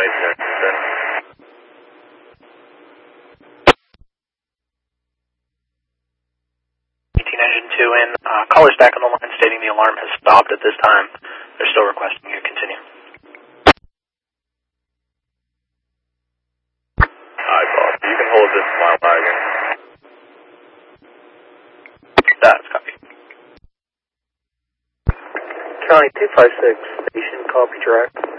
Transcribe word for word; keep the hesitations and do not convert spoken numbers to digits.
twenty-six, sir. eighteen engine two in. Uh, caller's back on the line stating the alarm has stopped at this time. They're still requesting you to continue. Alright, boss. You can hold this mile wagon. That's copy. County two five six, station, copy direct.